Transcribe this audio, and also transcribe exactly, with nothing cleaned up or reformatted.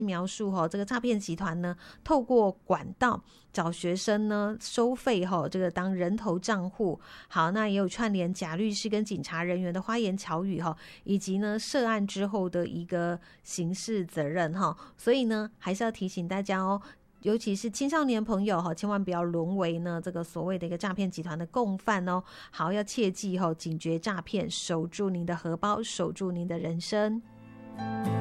描述哈，这个诈骗集团呢，透过管道找学生呢收费哈，这个当人头账户。好，那也有串联假律师跟警察人员的花言巧语哈，以及呢涉案之后的一个刑事责任哈。所以呢，还是要提醒大家哦。尤其是青少年朋友哈，千万不要沦为呢这个所谓的一个诈骗集团的共犯哦。好，要切记哈，警觉诈骗，守住您的荷包，守住您的人生。